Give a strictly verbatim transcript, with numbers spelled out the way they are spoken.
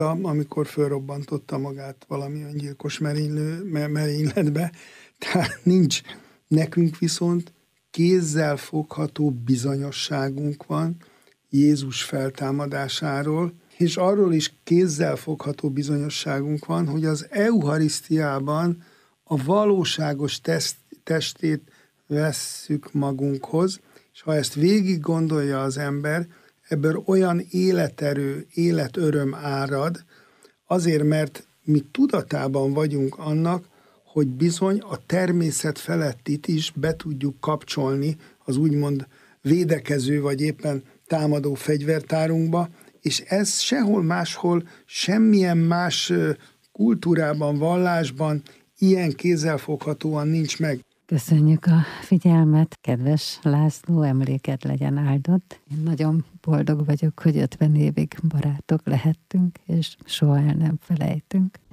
amikor fölrobbantotta magát valami öngyilkos merénylő, merényletbe. Tehát nincs. Nekünk viszont kézzel fogható bizonyosságunk van Jézus feltámadásáról, és arról is kézzel fogható bizonyosságunk van, hogy az eucharisztiában a valóságos test, testét vesszük magunkhoz, és ha ezt végig gondolja az ember, ebből olyan életerő, életöröm árad, azért, mert mi tudatában vagyunk annak, hogy bizony a természet felettit is be tudjuk kapcsolni az úgymond védekező vagy éppen támadó fegyvertárunkba, és ez sehol máshol, semmilyen más kultúrában, vallásban ilyen kézzelfoghatóan nincs meg. Köszönjük a figyelmet, kedves László, emléked legyen áldott. Én nagyon boldog vagyok, hogy ötven évig barátok lehettünk, és soha el nem felejtünk.